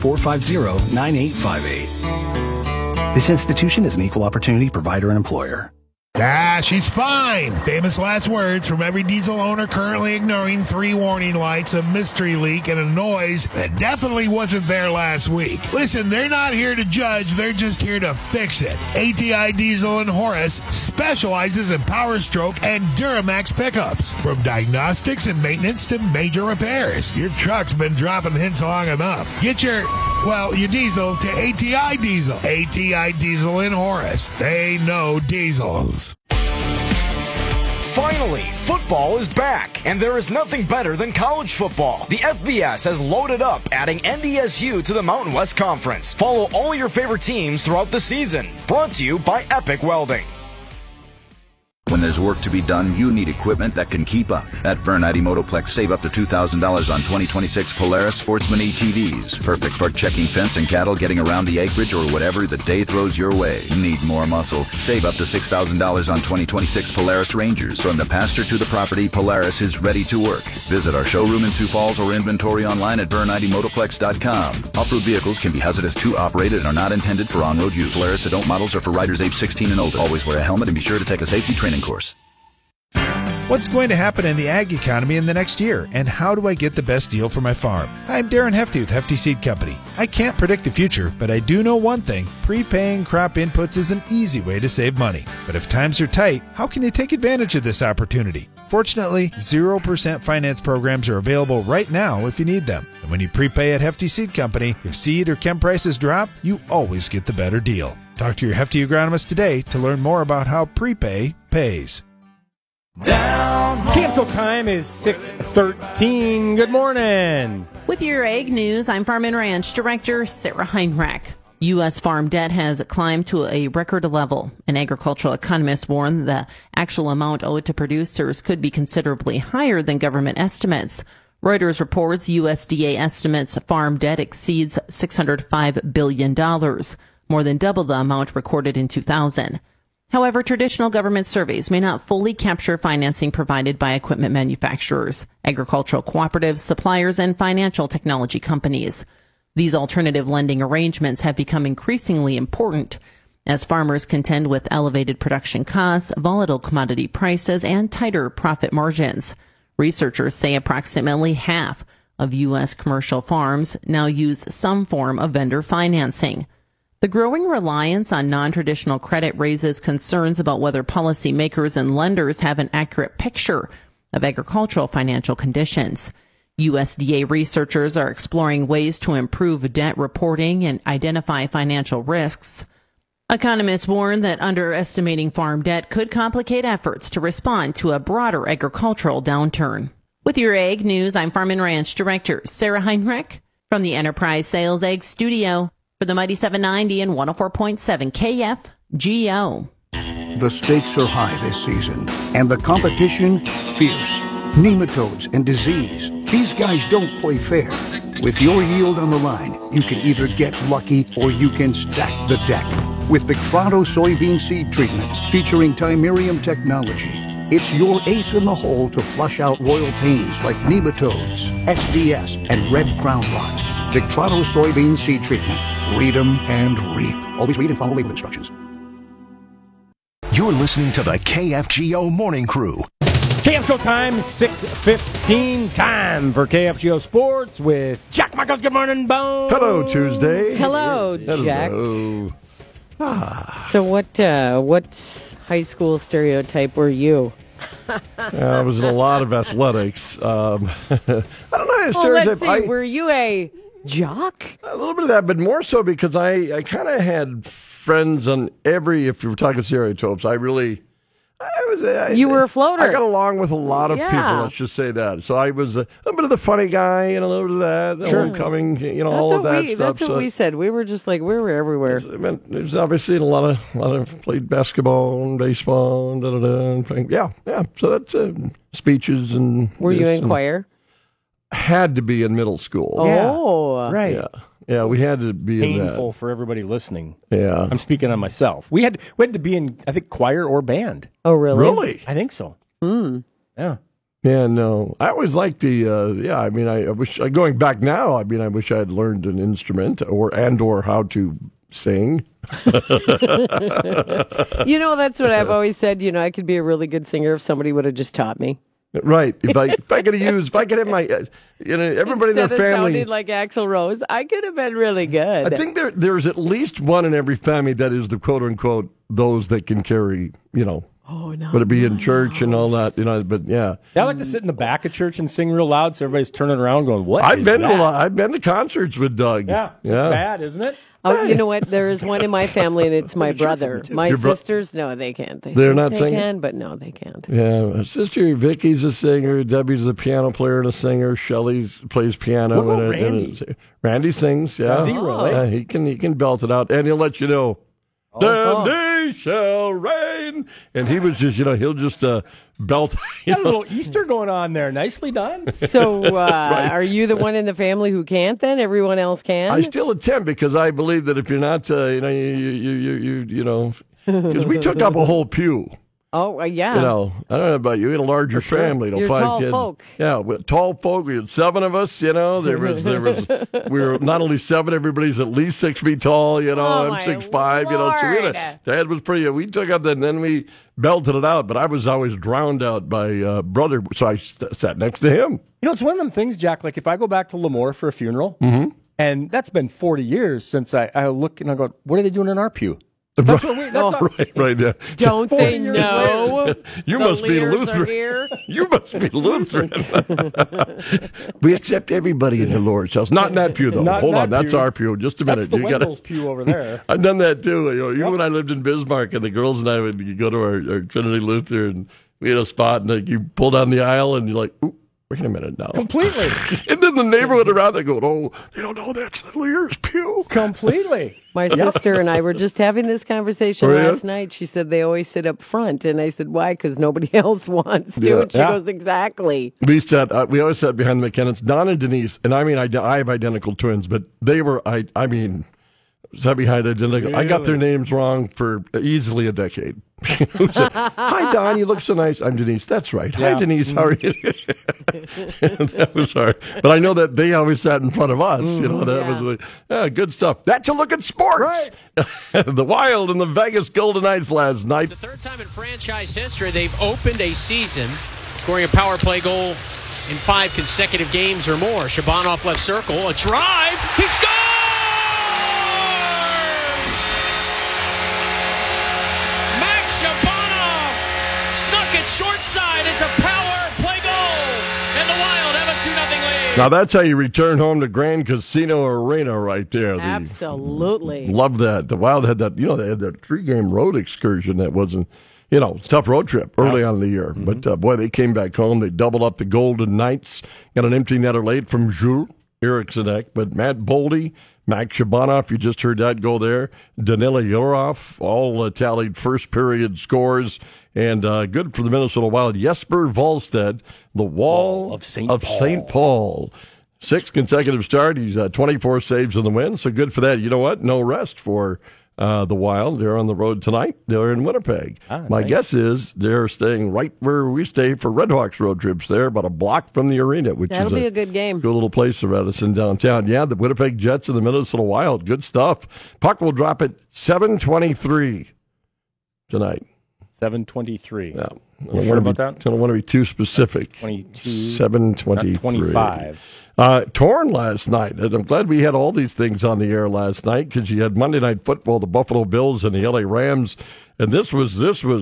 800-450-9858. This institution is an equal opportunity provider and employer. Ah, she's fine. Famous last words from every diesel owner currently ignoring 3 warning lights, a mystery leak, and a noise that definitely wasn't there last week. Listen, they're not here to judge. They're just here to fix it. ATI Diesel in Horace specializes in Power Stroke and Duramax pickups. From diagnostics and maintenance to major repairs. Your truck's been dropping hints long enough. Get your diesel to ATI Diesel. ATI Diesel in Horace. They know diesels. Finally, football is back, and there is nothing better than college football. The FBS has loaded up, adding NDSU to the Mountain West Conference. Follow all your favorite teams throughout the season. Brought to you by Epic Welding. When there's work to be done, you need equipment that can keep up. At Vernite Motoplex, save up to $2,000 on 2026 Polaris Sportsman ATVs. Perfect for checking fence and cattle, getting around the acreage, or whatever the day throws your way. Need more muscle? Save up to $6,000 on 2026 Polaris Rangers. From the pasture to the property, Polaris is ready to work. Visit our showroom in Sioux Falls or inventory online at VerniteMotoplex.com. Off-road vehicles can be Hazardous 2 operated and are not intended for on-road use. Polaris adult models are for riders age 16 and older. Always wear a helmet and be sure to take a safety training course. What's going to happen in the ag economy in the next year, and how do I get the best deal for my farm? I'm Darren Hefty with Hefty Seed Company. I can't predict the future, but I do know one thing. Prepaying crop inputs is an easy way to save money. But if times are tight, how can you take advantage of this opportunity? Fortunately, 0% finance programs are available right now if you need them. And when you prepay at Hefty Seed Company, if seed or chem prices drop, you always get the better deal. Talk to your Hefty agronomist today to learn more about how prepay pays. Cancel time is 6:13. Good morning. With your Ag News, I'm Farm and Ranch Director Sarah Heinrich. U.S. farm debt has climbed to a record level. An agricultural economist warned the actual amount owed to producers could be considerably higher than government estimates. Reuters reports USDA estimates farm debt exceeds $605 billion, more than double the amount recorded in 2000. However, traditional government surveys may not fully capture financing provided by equipment manufacturers, agricultural cooperatives, suppliers, and financial technology companies. These alternative lending arrangements have become increasingly important as farmers contend with elevated production costs, volatile commodity prices, and tighter profit margins. Researchers say approximately half of U.S. commercial farms now use some form of vendor financing. The growing reliance on non-traditional credit raises concerns about whether policymakers and lenders have an accurate picture of agricultural financial conditions. USDA researchers are exploring ways to improve debt reporting and identify financial risks. Economists warn that underestimating farm debt could complicate efforts to respond to a broader agricultural downturn. With your Ag News, I'm Farm and Ranch Director Sarah Heinrich from the Enterprise Sales Ag Studio. For the Mighty 790 and 104.7 KFGO. The stakes are high this season, and the competition fierce. Nematodes and disease. These guys don't play fair. With your yield on the line, you can either get lucky or you can stack the deck. With Victrado soybean seed treatment featuring Timerium technology, it's your ace in the hole to flush out royal pains like nematodes, SDS, and red crown rot. Victrado soybean seed treatment. Read them and reap. Always read and follow label instructions. You're listening to the KFGO Morning Crew. Cancel time, 6:15. Time for KFGO Sports with Jack Michaels. Good morning, Bone. Hello, Tuesday. Hello, Jack. Hello. So what high school stereotype were you? I was in a lot of athletics. I don't know. Well, let's see. Were you a jock? A little bit of that, but more so because I kind of had friends on every. If you were talking stereotypes, you were a floater. I got along with a lot of people. Let's just say that. So I was a bit of the funny guy and a little bit of that, the homecoming, all of that stuff. That's what we said. We were just like we were everywhere. It was obviously a lot of played basketball and baseball and yeah. So that's speeches and. Were you in choir? Had to be in middle school. Oh, right. Yeah, we had to be in that. Painful for everybody listening. Yeah. I'm speaking on myself. We had to be in, I think, choir or band. Oh, really? Really? I think so. Yeah. Yeah, no. I always liked the, I wish, going back now, I wish I had learned an instrument or how to sing. That's what I've always said. I could be a really good singer if somebody would have just taught me. Right. If I could have my, everybody in their family. Sounded like Axl Rose. I could have been really good. I think there's at least one in every family that is the quote unquote those that can carry, Oh, no. Would it be in church and all that, but yeah. I like to sit in the back of church and sing real loud so everybody's turning around going, what I've is been that? I've been to concerts with Doug. Yeah. It's bad, isn't it? Oh, you know what? There is one in my family, and it's my brother. My sisters, no, they can't. They're not singing? They can, but no, they can't. Yeah, my sister Vicky's a singer. Debbie's a piano player and a singer. Shelley plays piano. What about Randy? Randy sings, yeah. Does he really? He can belt it out, and he'll let you know. The day shall reign. And he was just, he'll just belt. Got a little Easter going on there. Nicely done. So right. Are you the one in the family who can't then? Everyone else can? I still attempt because I believe that if you're not, because we took up a whole pew. Oh, yeah. You know, I don't know about you. We had a larger family. You're 5 tall kids. folk. Yeah, tall folk. We had 7 of us. You know, there was. We were not only 7. Everybody's at least 6 feet tall. You know, I'm 6'5". You know, so Dad was pretty. We took up that, and then we belted it out. But I was always drowned out by brother, so I sat next to him. You know, it's one of them things, Jack. Like if I go back to Lemoore for a funeral, and that's been 40 years since I look and I go, what are they doing in our pew? That's what we. That's right. Yeah. Don't they know? You must be Lutheran. You must be Lutheran. We accept everybody in the Lord's house. Not in that pew, though. Hold on, that's our pew. Just a minute. That's the Wendell's pew over there. I've done that too. You know, when I lived in Bismarck, and the girls and I would go to our Trinity Lutheran, and we had a spot, and you pull down the aisle, and you're like, ooh. Wait a minute now. Completely. And then the neighborhood around, they go, oh, they don't know that's the Lear's pew. Completely. My sister and I were just having this conversation last night. She said they always sit up front. And I said, why? Because nobody else wants to. Yeah. And she goes, exactly. We always sat behind the McKinnons. Don and Denise, and I mean, I have identical twins, but they were, sat behind identical. Really? I got their names wrong for easily a decade. Said, hi, Don, you look so nice. I'm Denise. That's right. Yeah. Hi, Denise. How are you? That was hard. But I know that they always sat in front of us. You know, that was good stuff. That's a look at sports. Right. The Wild and the Vegas Golden Knights last night. It's the third time in franchise history they've opened a season scoring a power play goal in 5 consecutive games or more. Shabanov left circle. A drive. He scores! Short side, it's a power play goal, and the Wild have a 2-0 lead. Now that's how you return home to Grand Casino Arena right there. Absolutely. Love that. The Wild had that, they had that 3-game road excursion that wasn't, tough road trip early on in the year. But, boy, they came back home. They doubled up the Golden Knights. Got an empty netter late from Jules Eriksson, but Matt Boldy, Max Shabanov, you just heard that go there. Danila Yurov, all tallied first period scores. And good for the Minnesota Wild. Jesper Wallstedt, the Wall of St. Paul. 6 consecutive starts. He's 24 saves in the win. So good for that. You know what? No rest for the Wild. They're on the road tonight. They're in Winnipeg. My guess is they're staying right where we stay for Redhawks road trips there, about a block from the arena, which That'll is be a good game. Good little place around us in downtown. Yeah, the Winnipeg Jets and the Minnesota Wild. Good stuff. Puck will drop at 7:23 tonight. 7:23. Yeah. You sure about that? I don't want to be too specific. 22. 7:23. 25. Torn last night. And I'm glad we had all these things on the air last night because you had Monday Night Football, the Buffalo Bills and the LA Rams, and this was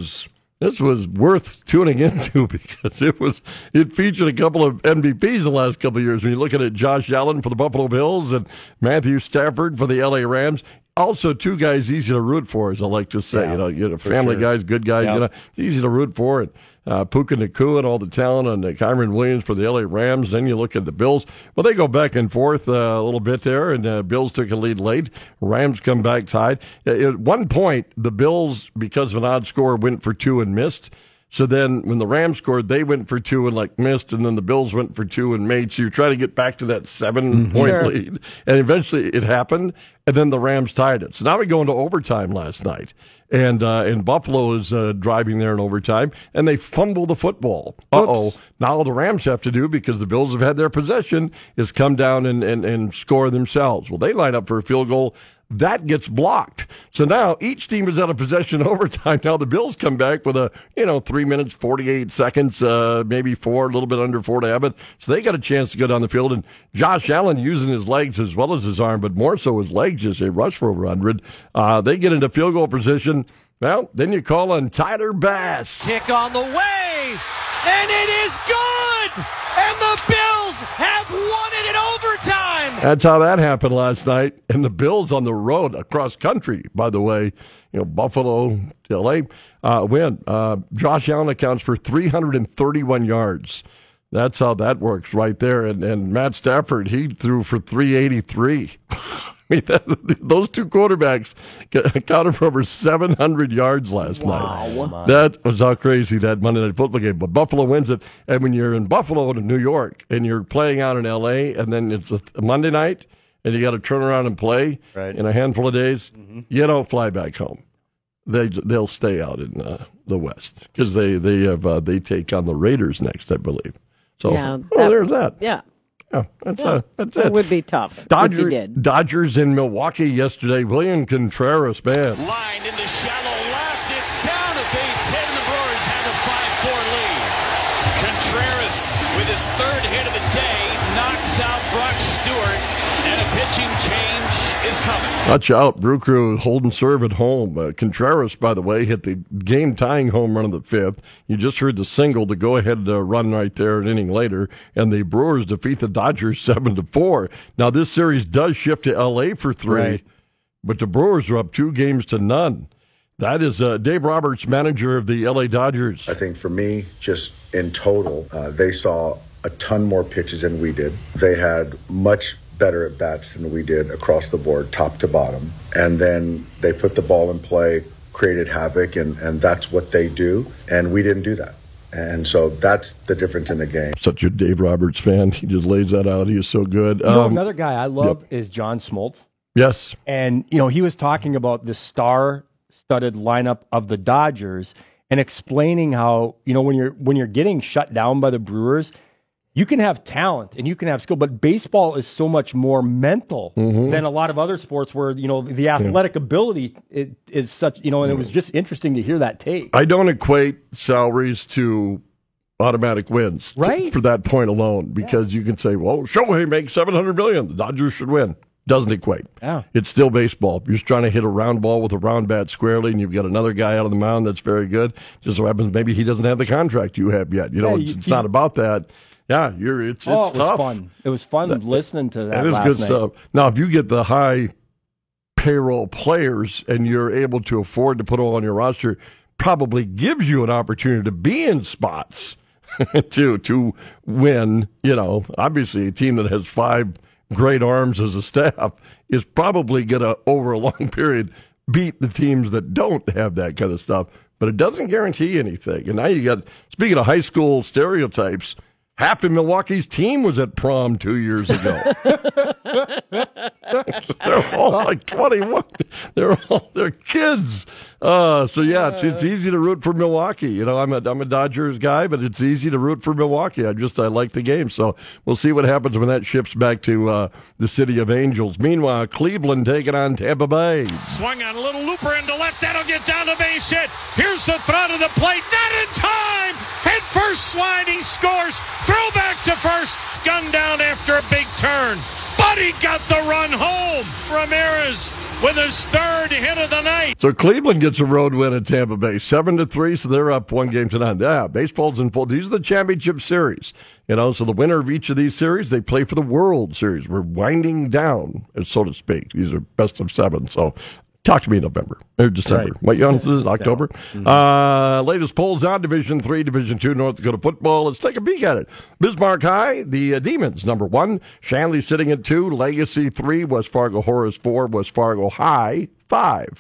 worth tuning into because it featured a couple of MVPs in the last couple of years. When you're looking at Josh Allen for the Buffalo Bills and Matthew Stafford for the LA Rams. Also, 2 guys easy to root for, as I like to say. Yeah, family guys, good guys. Yep. It's easy to root for. And Puka Nacua and all the talent, and Kyron Williams for the LA Rams. Then you look at the Bills. Well, they go back and forth a little bit there, and Bills took a lead late. Rams come back tied. At one point, the Bills, because of an odd score, went for 2 and missed. So then when the Rams scored, they went for 2 and missed, and then the Bills went for 2 and made. So you're trying to get back to that 7-point lead. And eventually it happened, and then the Rams tied it. So now we go into overtime last night. And Buffalo is driving there in overtime, and they fumble the football. Now all the Rams have to do, because the Bills have had their possession, is come down and score themselves. Well, they line up for a field goal. That gets blocked. So now each team is out of possession in overtime. Now the Bills come back with a 3 minutes, 48 seconds, maybe 4, a little bit under 4 to have it. So they got a chance to go down the field. And Josh Allen using his legs as well as his arm, but more so his legs as they rush for over 100. They get into field goal position. Well, then you call on Tyler Bass. Kick on the way, and it is good! And the Bills have won it in overtime! That's how that happened last night. And the Bills on the road, across country, by the way, Buffalo, L.A., win. Josh Allen accounts for 331 yards. That's how that works right there. And Matt Stafford, he threw for 383. I mean, those 2 quarterbacks accounted for over 700 yards last night. That was how crazy that Monday Night Football game. But Buffalo wins it. And when you're in Buffalo to New York and you're playing out in L.A. and then it's a Monday night and you got to turn around and play in a handful of days, you don't fly back home. they'll stay out in the West because they take on the Raiders next, I believe. So there's that. Yeah. Yeah, that's it. It would be tough if you did. Dodgers in Milwaukee yesterday. William Contreras, man. Lined into shallow left. It's down a base hit, and the Brewers have a 5-4 lead. Contreras, with his third hit of the day, knocks out Brock Stewart, and a pitching change is coming. Watch out, Brew Crew holding serve at home. Contreras, by the way, hit the game-tying home run of the fifth. You just heard the single, the go-ahead run right there an inning later, and the Brewers defeat the Dodgers 7-4. Now, this series does shift to L.A. for 3, but the Brewers are up 2-0. That is Dave Roberts, manager of the L.A. Dodgers. I think for me, just in total, they saw a ton more pitches than we did. They had much better at bats than we did across the board, top to bottom. And then they put the ball in play, created havoc, and that's what they do. And we didn't do that. And so that's the difference in the game. Such a Dave Roberts fan. He just lays that out. He is so good. Another guy I love is John Smoltz. Yes. And, he was talking about the star-studded lineup of the Dodgers and explaining how, when you're getting shut down by the Brewers, you can have talent and you can have skill, but baseball is so much more mental than a lot of other sports where, the athletic ability is such, and it was just interesting to hear that take. I don't equate salaries to automatic wins for that point alone, because you can say, well, Shohei makes $700 million. The Dodgers should win. Doesn't equate. Yeah. It's still baseball. You're just trying to hit a round ball with a round bat squarely, and you've got another guy out on the mound that's very good. Just so happens maybe he doesn't have the contract you have yet. It's not about that. Yeah, it's tough. Was fun. It was fun listening to that. That is last good night. stuff. Now, if you get the high payroll players and you're able to afford to put them on your roster, probably gives you an opportunity to be in spots to win. Obviously a team that has 5 great arms as a staff is probably going to, over a long period, beat the teams that don't have that kind of stuff. But it doesn't guarantee anything. And now you got, speaking of high school stereotypes, half of Milwaukee's team was at prom 2 years ago. They're all like 21. They're kids. It's easy to root for Milwaukee. I'm a Dodgers guy, but it's easy to root for Milwaukee. I like the game. So we'll see what happens when that shifts back to the City of Angels. Meanwhile, Cleveland taking on Tampa Bay. Swung on a little looper into left. That'll get down the base hit. Here's the throw to the plate. Not in time. Head first slide. He scores. Throw back to first. Gunned down after a big turn. But he got the run home. Ramirez with his third hit of the night. So Cleveland gets a road win at Tampa Bay, 7-3. So they're up 1-0. Yeah, baseball's in full. These are the championship series. So the winner of each of these series, they play for the World Series. We're winding down, so to speak. These are best of 7. So talk to me in November or December. Right. What, this is October? Latest polls on Division 3, Division 2, North Dakota football. Let's take a peek at it. Bismarck High, the Demons, number 1. Shanley sitting at 2. Legacy 3. West Fargo Horace 4. West Fargo High 5.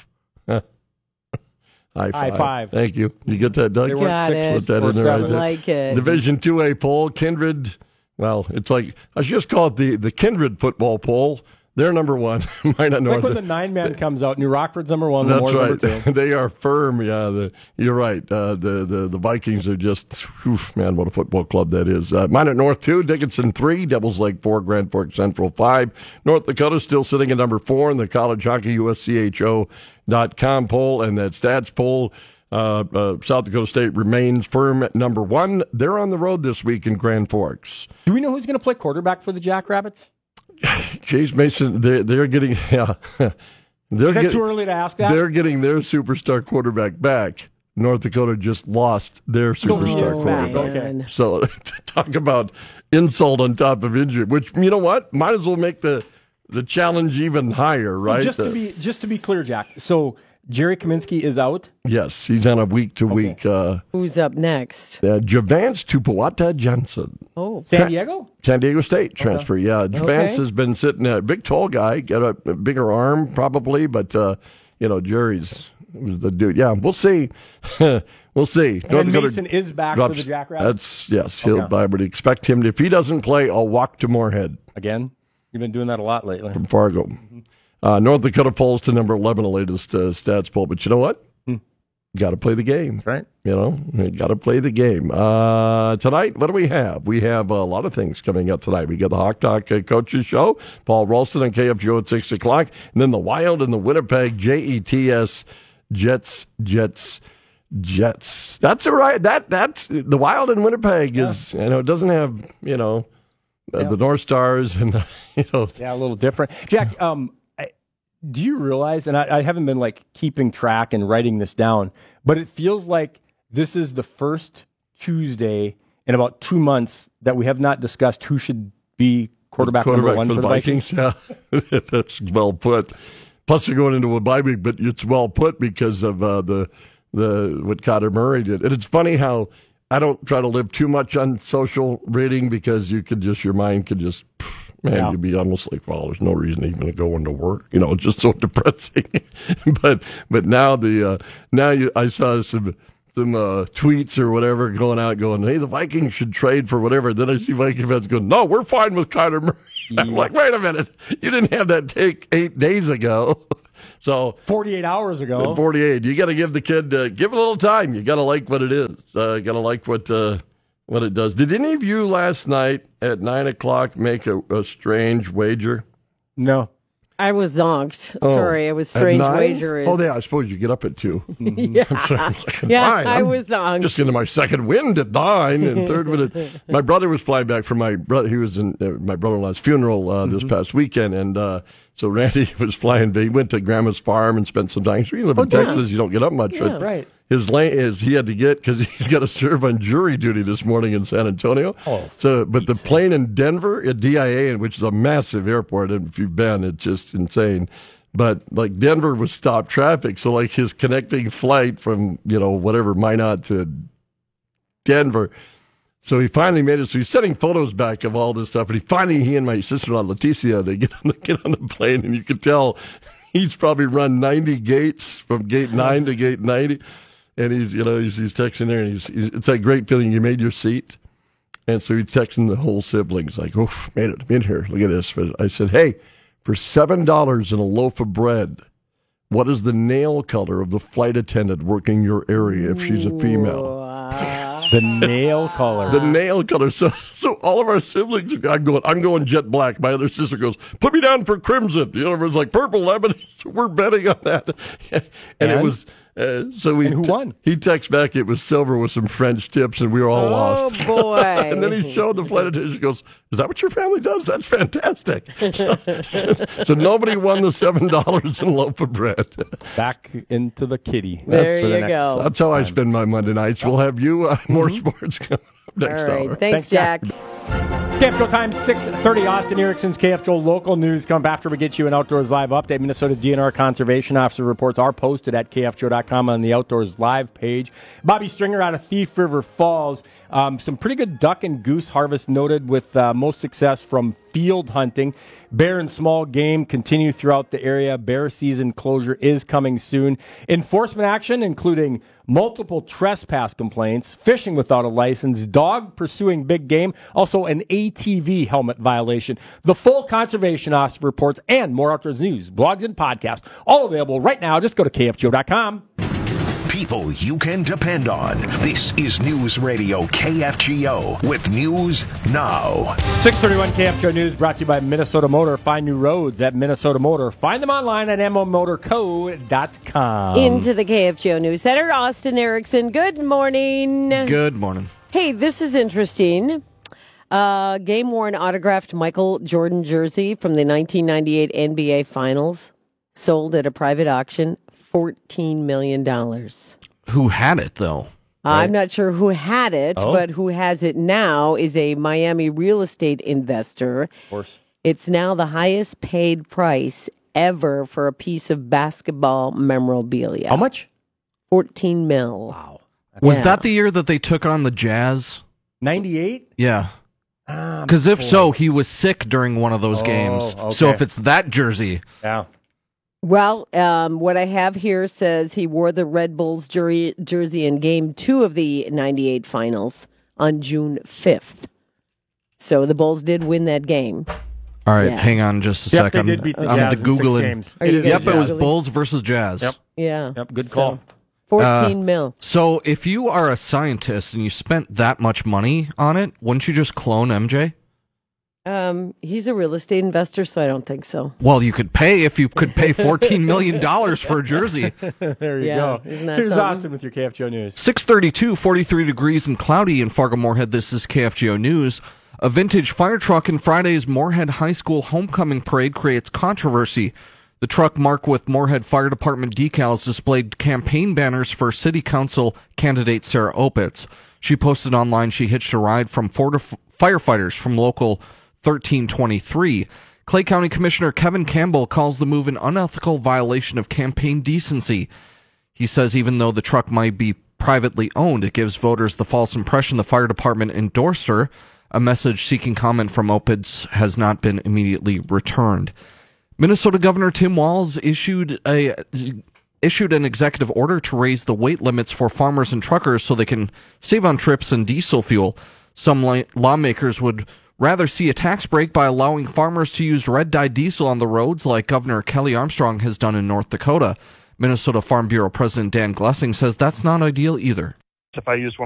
High five. Thank you. You get that, Doug? Got it. Put that in there. I like it. Division 2A poll. Kindred. Well, it's like, I should just call it the Kindred football poll. They're number 1. Minot North. Like when the 9-man comes out, New Rockford's number 1. That's right. Number 2. They are firm. Yeah, you're right. The Vikings are just, man, what a football club that is. Minot North 2, Dickinson 3, Devils Lake 4, Grand Forks Central 5. North Dakota still sitting at number 4 in the College Hockey USCHO.com poll, and that stats poll. South Dakota State remains firm at number 1. They're on the road this week in Grand Forks. Do we know who's going to play quarterback for the Jackrabbits? Chase Mason, they're getting. Is that too early to ask that? They're getting their superstar quarterback back. North Dakota just lost their superstar quarterback. Okay. So talk about insult on top of injury. Which, you know what, might as well make the challenge even higher, right? Well, just to be clear, Jack. So Jerry Kaminsky is out? Yes, he's on a week-to-week. Who's up next? Javance Tupuata Johnson. Oh, San Diego? San Diego State transfer, yeah. Javance has been sitting there. Big, tall guy, got a bigger arm probably, but, Jerry's the dude. Yeah, we'll see. We'll see. And Mason is back for the Jackrabbits? I would expect him to. If he doesn't play, I'll walk to Moorhead. Again? You've been doing that a lot lately. From Fargo. North Dakota falls to number 11 in the latest stats poll. But you know what? Got to play the game. Right. Got to play the game. Tonight, what do we have? We have a lot of things coming up tonight. We got the Hawk Talk Coaches Show, Paul Ralston on KFGO at 6 o'clock, and then the Wild and the Winnipeg JETS Jets. That's all right. That's the Wild in Winnipeg is, it doesn't have, the North Stars and, Yeah, a little different. Jack, do you realize, and I haven't been keeping track and writing this down, but it feels like this is the first Tuesday in about 2 months that we have not discussed who should be quarterback number one for the Vikings. Yeah, that's well put. Plus, you're going into a bye week, but it's well put because of the what Kyler Murray did. And it's funny how I don't try to live too much on social reading because your mind could just, you'd be almost like, well, there's no reason even to go into work. It's just so depressing. but now I saw some tweets or whatever going out going, hey, the Vikings should trade for whatever. Then I see Viking fans going, no, we're fine with Kyler Murray. I'm like, wait a minute. You didn't have that take 8 days ago. So 48 hours ago. 48. You got to give the kid give it a little time. You got to like what it is. Got to like what it does. Did any of you last night at 9 o'clock make a strange wager? No. I was zonked. Sorry, it was strange wager. Oh, yeah, I suppose you get up at 2. Yeah, I was zonked. Just into my second wind at 9 and third wind. My brother was flying back from my brother. He was in my brother-in-law's funeral this past weekend, and so Randy was flying. He went to Grandma's farm and spent some time. So you live in Texas, you don't get up much. Yeah, right. His lane is he had to get because he's got to serve on jury duty this morning in San Antonio. But the plane in Denver at DIA, which is a massive airport, and if you've been, it's just insane. But Denver was stopped traffic, so his connecting flight from whatever Minot to Denver. So he finally made it. So he's sending photos back of all this stuff, and he and my sister-in-law Leticia, they get on the plane, and you could tell he's probably run 90 gates from gate 9 to gate 90. And he's texting there, and it's that great feeling you made your seat. And so he's texting the whole siblings, like, oh, made it, I'm in here, look at this. But I said, hey, for $7 and a loaf of bread, what is the nail color of the flight attendant working your area if she's a female? The nail color. The nail color. So all of our siblings, I'm going jet black. My other sister goes, put me down for crimson. Everyone's like, purple lemon. So we're betting on that. And it was... and who won? He texted back, it was silver with some French tips, and we were all lost. Oh, boy. And then he showed the flight attendant. She goes, is that what your family does? That's fantastic. So nobody won the $7 and a loaf of bread. Back into the kitty. There you go. That's how I spend my Monday nights. We'll have you more sports coming up next all right. hour. Thanks, Jack. KFGO time 6:30. Austin Erickson's KFGO local news. Come after we get you an Outdoors Live update. Minnesota DNR Conservation Officer reports are posted at KFGO.com on the Outdoors Live page. Bobby Stringer out of Thief River Falls. Some pretty good duck and goose harvest noted with most success from field hunting. Bear and small game continue throughout the area. Bear season closure is coming soon. Enforcement action including multiple trespass complaints, fishing without a license, dog pursuing big game, also an ATV helmet violation. The full Conservation Officer reports and more outdoors news, blogs, and podcasts, all available right now. Just go to KFGO.com. People you can depend on. This is News Radio KFGO with News Now. 631 KFGO News brought to you by Minnesota Motor. Find new roads at Minnesota Motor. Find them online at momotorco.com. Into the KFGO News Center, Austin Erickson. Good morning. Good morning. Hey, this is interesting. Game-worn autographed Michael Jordan jersey from the 1998 NBA Finals sold at a private auction. $14 million. Who had it, though? I'm not sure who had it, but who has it now is a Miami real estate investor. Of course. It's now the highest paid price ever for a piece of basketball memorabilia. How much? $14 million. Wow. Was that the year that they took on the Jazz? 98? Yeah. Because if so, he was sick during one of those games. Okay. So if it's that jersey... Yeah. Well, what I have here says he wore the Red Bulls jersey in Game 2 of the 98 Finals on June 5th. So the Bulls did win that game. All right, hang on just a second. They did beat the Jazz I'm going to Google it. It was Bulls versus Jazz. Yep. Yeah. Yep, good call. $14 million. So if you are a scientist and you spent that much money on it, wouldn't you just clone MJ? He's a real estate investor, so I don't think so. Well, you could pay if you could pay $14 million for a jersey. There you go. Here's Austin with your KFGO News. 6:32, 43 degrees and cloudy in Fargo-Moorhead. This is KFGO News. A vintage fire truck in Friday's Moorhead High School homecoming parade creates controversy. The truck, marked with Moorhead Fire Department decals, displayed campaign banners for City Council candidate Sarah Opitz. She posted online she hitched a ride from firefighters from local 1323. Clay County Commissioner Kevin Campbell calls the move an unethical violation of campaign decency. He says even though the truck might be privately owned, it gives voters the false impression the fire department endorsed her. A message seeking comment from Opitz has not been immediately returned. Minnesota Governor Tim Walz issued an executive order to raise the weight limits for farmers and truckers so they can save on trips and diesel fuel. Some lawmakers would rather see a tax break by allowing farmers to use red-dye diesel on the roads like Governor Kelly Armstrong has done in North Dakota. Minnesota Farm Bureau President Dan Glessing says that's not ideal either. If I use one